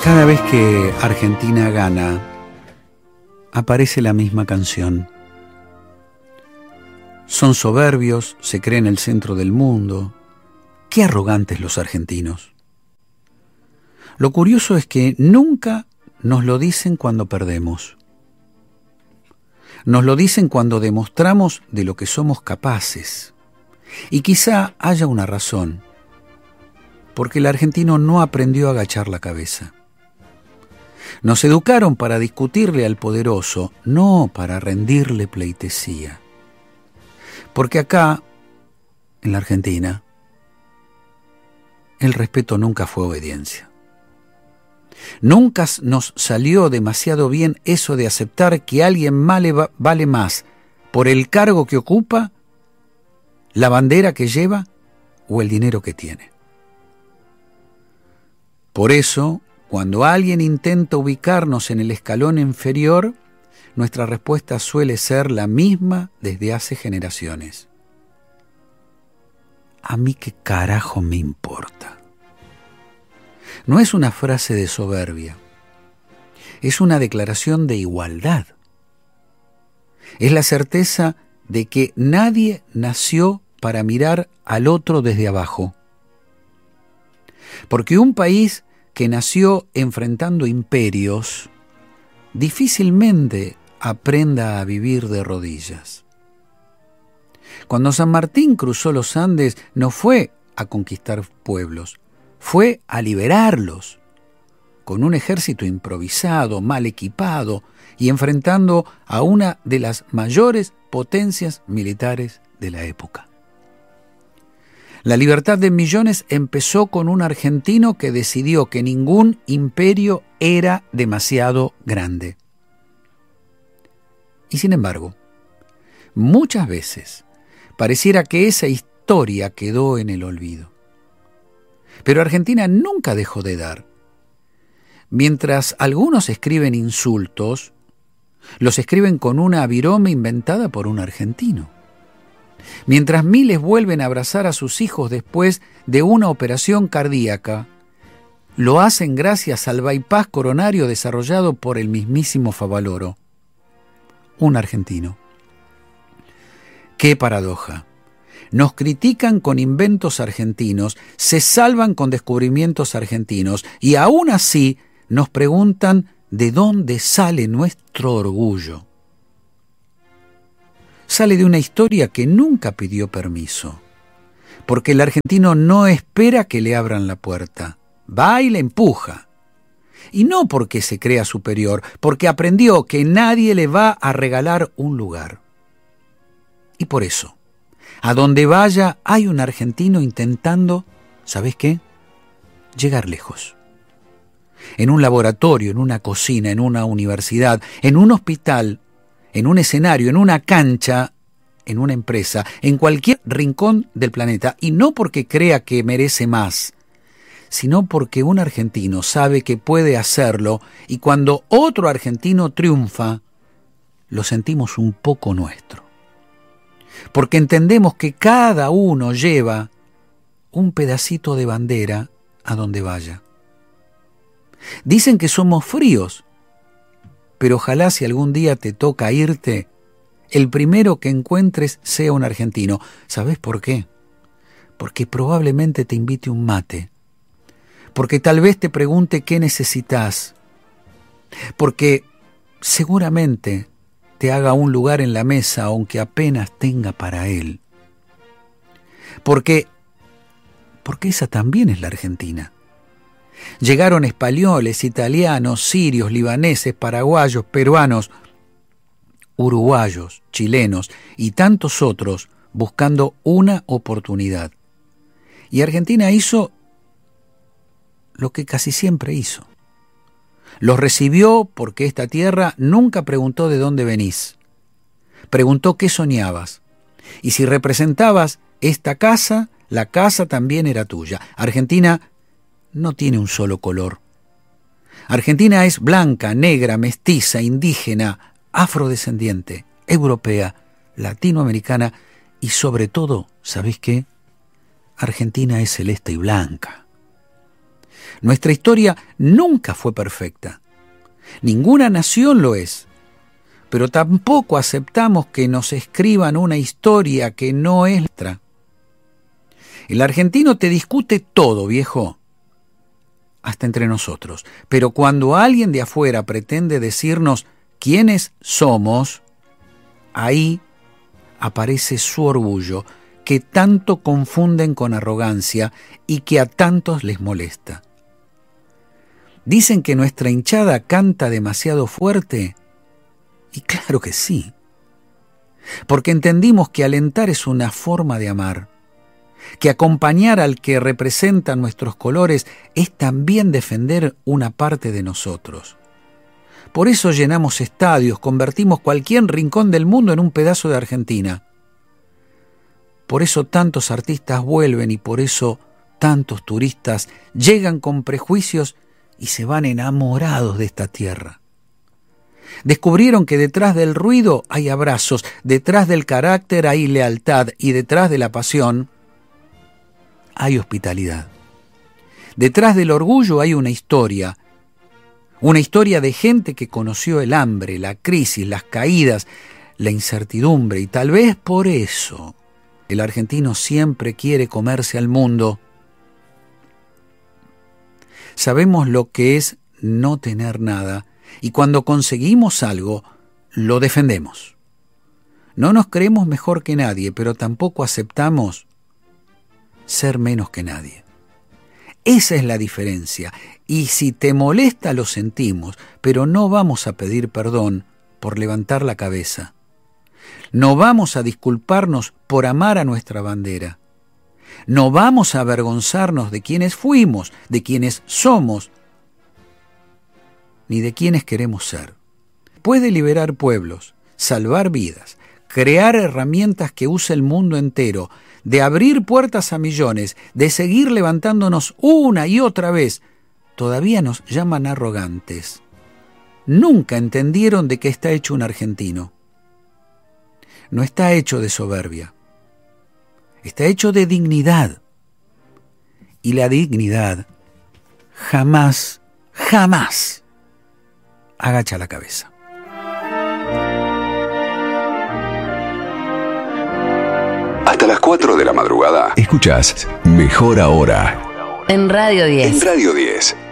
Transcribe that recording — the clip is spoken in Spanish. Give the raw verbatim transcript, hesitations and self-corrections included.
Cada vez que Argentina gana, aparece la misma canción. Son soberbios, se creen el centro del mundo. Qué arrogantes los argentinos. Lo curioso es que nunca nos lo dicen cuando perdemos. Nos lo dicen cuando demostramos de lo que somos capaces. Y quizá haya una razón, porque el argentino no aprendió a agachar la cabeza. Nos educaron para discutirle al poderoso, no para rendirle pleitesía. Porque acá, en la Argentina, el respeto nunca fue obediencia. Nunca nos salió demasiado bien eso de aceptar que alguien vale, vale más por el cargo que ocupa, la bandera que lleva o el dinero que tiene. Por eso, cuando alguien intenta ubicarnos en el escalón inferior, nuestra respuesta suele ser la misma desde hace generaciones. ¿A mí qué carajo me importa? No es una frase de soberbia, es una declaración de igualdad. Es la certeza de que nadie nació para mirar al otro desde abajo. Porque un país que nació enfrentando imperios, difícilmente aprenda a vivir de rodillas. Cuando San Martín cruzó los Andes, no fue a conquistar pueblos, fue a liberarlos, con un ejército improvisado, mal equipado y enfrentando a una de las mayores potencias militares de la época. La libertad de millones empezó con un argentino que decidió que ningún imperio era demasiado grande. Y sin embargo, muchas veces pareciera que esa historia quedó en el olvido. Pero Argentina nunca dejó de dar. Mientras algunos escriben insultos, los escriben con una virome inventada por un argentino. Mientras miles vuelven a abrazar a sus hijos después de una operación cardíaca, lo hacen gracias al bypass coronario desarrollado por el mismísimo Favaloro, un argentino. ¡Qué paradoja! Nos critican con inventos argentinos, se salvan con descubrimientos argentinos y aún así nos preguntan de dónde sale nuestro orgullo. Sale de una historia que nunca pidió permiso, porque el argentino no espera que le abran la puerta, va y le empuja. Y no porque se crea superior, porque aprendió que nadie le va a regalar un lugar. Y por eso, a donde vaya hay un argentino intentando, ¿sabes qué? Llegar lejos. En un laboratorio, en una cocina, en una universidad, en un hospital, en un escenario, en una cancha, en una empresa, en cualquier rincón del planeta, y no porque crea que merece más, sino porque un argentino sabe que puede hacerlo y cuando otro argentino triunfa, lo sentimos un poco nuestro. Porque entendemos que cada uno lleva un pedacito de bandera a donde vaya. Dicen que somos fríos, pero ojalá si algún día te toca irte, el primero que encuentres sea un argentino. ¿Sabés por qué? Porque probablemente te invite un mate. Porque tal vez te pregunte qué necesitas. Porque seguramente te haga un lugar en la mesa aunque apenas tenga para él. Porque, porque esa también es la Argentina. Llegaron españoles, italianos, sirios, libaneses, paraguayos, peruanos, uruguayos, chilenos y tantos otros buscando una oportunidad. Y Argentina hizo lo que casi siempre hizo. Los recibió porque esta tierra nunca preguntó de dónde venís. Preguntó qué soñabas. Y si representabas esta casa, la casa también era tuya. Argentina no tiene un solo color. Argentina es blanca, negra, mestiza, indígena, afrodescendiente, europea, latinoamericana y sobre todo, ¿sabés qué? Argentina es celeste y blanca. Nuestra historia nunca fue perfecta. Ninguna nación lo es. Pero tampoco aceptamos que nos escriban una historia que no es nuestra. El argentino te discute todo, viejo, hasta entre nosotros. Pero cuando alguien de afuera pretende decirnos quiénes somos, ahí aparece su orgullo, que tanto confunden con arrogancia y que a tantos les molesta. Dicen que nuestra hinchada canta demasiado fuerte, y claro que sí, porque entendimos que alentar es una forma de amar, que acompañar al que representa nuestros colores es también defender una parte de nosotros. Por eso llenamos estadios, convertimos cualquier rincón del mundo en un pedazo de Argentina. Por eso tantos artistas vuelven y por eso tantos turistas llegan con prejuicios y se van enamorados de esta tierra. Descubrieron que detrás del ruido hay abrazos, detrás del carácter hay lealtad y detrás de la pasión hay hospitalidad. Detrás del orgullo hay una historia, una historia de gente que conoció el hambre, la crisis, las caídas, la incertidumbre, y tal vez por eso el argentino siempre quiere comerse al mundo. Sabemos lo que es no tener nada, y cuando conseguimos algo, lo defendemos. No nos creemos mejor que nadie, pero tampoco aceptamos ser menos que nadie. Esa es la diferencia, y si te molesta lo sentimos, pero no vamos a pedir perdón por levantar la cabeza. No vamos a disculparnos por amar a nuestra bandera. No vamos a avergonzarnos de quienes fuimos, de quienes somos, ni de quienes queremos ser. Puede liberar pueblos, salvar vidas, crear herramientas que use el mundo entero, de abrir puertas a millones, de seguir levantándonos una y otra vez. Todavía nos llaman arrogantes. Nunca entendieron de qué está hecho un argentino. No está hecho de soberbia. Está hecho de dignidad. Y la dignidad jamás, jamás agacha la cabeza. Hasta las cuatro de la madrugada escuchás Mejor Ahora en Radio diez. En Radio diez.